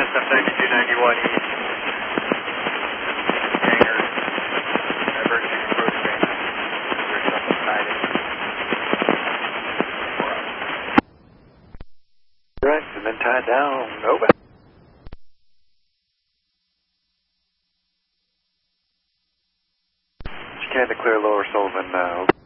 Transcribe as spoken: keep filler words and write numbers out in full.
ninety-two ninety-one East. Hangar. Emergency approach range. There's something hiding. Right, and then tied down. Over. You can to clear Lower Sullivan now.